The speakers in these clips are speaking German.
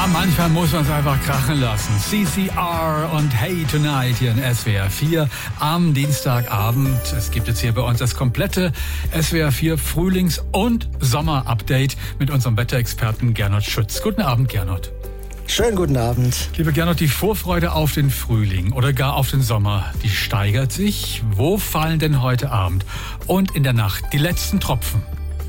Manchmal muss man es einfach krachen lassen. CCR und Hey Tonight hier in SWR 4 am Dienstagabend. Es gibt jetzt hier bei uns das komplette SWR 4 Frühlings- und Sommer-Update mit unserem Wetterexperten Gernot Schütz. Guten Abend, Gernot. Schönen guten Abend. Lieber Gernot, die Vorfreude auf den Frühling oder gar auf den Sommer, die steigert sich. Wo fallen denn heute Abend und in der Nacht die letzten Tropfen?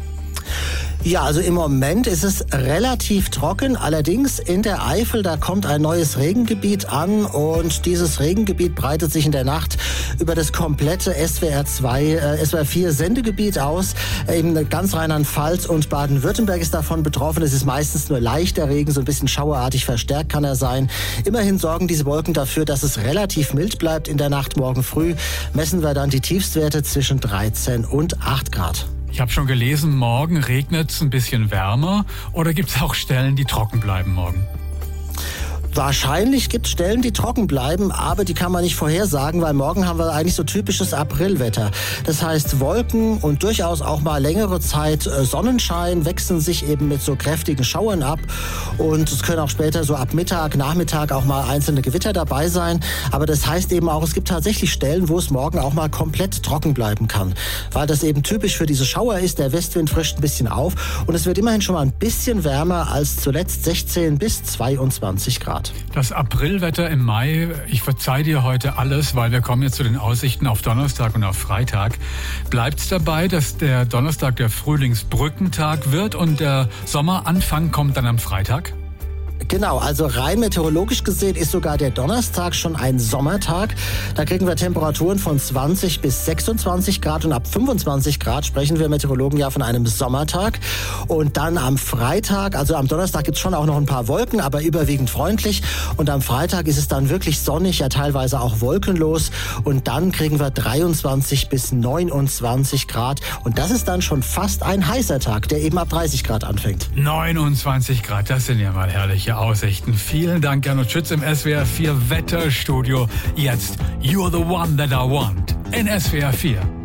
Ja, also im Moment ist es relativ trocken. Allerdings in der Eifel, da kommt ein neues Regengebiet an und dieses Regengebiet breitet sich in der Nacht über das komplette SWR 4 Sendegebiet aus. Eben ganz Rheinland-Pfalz und Baden-Württemberg ist davon betroffen. Es ist meistens nur leichter Regen, so ein bisschen schauerartig verstärkt kann er sein. Immerhin sorgen diese Wolken dafür, dass es relativ mild bleibt in der Nacht. Morgen früh messen wir dann die Tiefstwerte zwischen 13 und 8 Grad. Ich habe schon gelesen, morgen regnet es ein bisschen wärmer oder gibt es auch Stellen, die trocken bleiben morgen? Wahrscheinlich gibt es Stellen, die trocken bleiben, aber die kann man nicht vorhersagen, weil morgen haben wir eigentlich so typisches Aprilwetter. Das heißt, Wolken und durchaus auch mal längere Zeit Sonnenschein wechseln sich eben mit so kräftigen Schauern ab und es können auch später so ab Mittag, Nachmittag auch mal einzelne Gewitter dabei sein. Aber das heißt eben auch, es gibt tatsächlich Stellen, wo es morgen auch mal komplett trocken bleiben kann, weil das eben typisch für diese Schauer ist. Der Westwind frischt ein bisschen auf und es wird immerhin schon mal ein bisschen wärmer als zuletzt 16 bis 22 Grad. Das Aprilwetter im Mai, ich verzeihe dir heute alles, weil wir kommen jetzt zu den Aussichten auf Donnerstag und auf Freitag. Bleibt es dabei, dass der Donnerstag der Frühlingsbrückentag wird und der Sommeranfang kommt dann am Freitag? Genau, also rein meteorologisch gesehen ist sogar der Donnerstag schon ein Sommertag. Da kriegen wir Temperaturen von 20 bis 26 Grad und ab 25 Grad sprechen wir Meteorologen ja von einem Sommertag. Und dann am Freitag, also am Donnerstag gibt es schon auch noch ein paar Wolken, aber überwiegend freundlich. Und am Freitag ist es dann wirklich sonnig, ja teilweise auch wolkenlos. Und dann kriegen wir 23 bis 29 Grad. Und das ist dann schon fast ein heißer Tag, der eben ab 30 Grad anfängt. 29 Grad, das sind ja mal herrliche Aussichten. Vielen Dank, Gernot Schütz im SWR 4 Wetterstudio. Jetzt You're the One That I Want in SWR 4.